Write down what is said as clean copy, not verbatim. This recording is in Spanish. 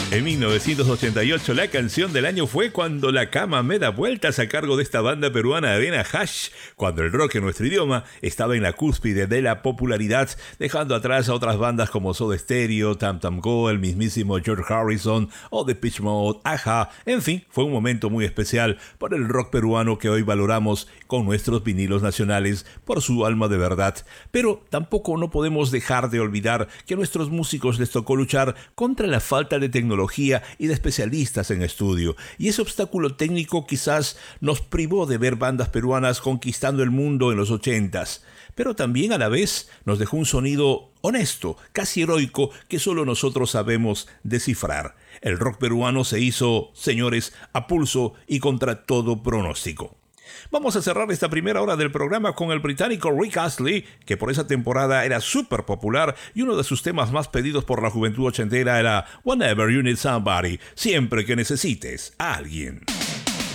En 1988 la canción del año fue Cuando la cama me da vueltas, a cargo de esta banda peruana Arena Hash, cuando el rock en nuestro idioma estaba en la cúspide de la popularidad, dejando atrás a otras bandas como Soda Stereo, Tam Tam Go, el mismísimo George Harrison o Depeche Mode, Aja. En fin, fue un momento muy especial para el rock peruano que hoy valoramos con nuestros vinilos nacionales por su alma de verdad. Pero tampoco no podemos dejar de olvidar que a nuestros músicos les tocó luchar contra la falta de tecnología y de especialistas en estudio, y ese obstáculo técnico quizás nos privó de ver bandas peruanas conquistando el mundo en los 80s, pero también a la vez nos dejó un sonido honesto, casi heroico, que solo nosotros sabemos descifrar. El rock peruano se hizo, señores, a pulso y contra todo pronóstico. Vamos a cerrar esta primera hora del programa con el británico Rick Astley, que por esa temporada era súper popular y uno de sus temas más pedidos por la juventud ochentera era Whenever You Need Somebody, siempre que necesites a alguien.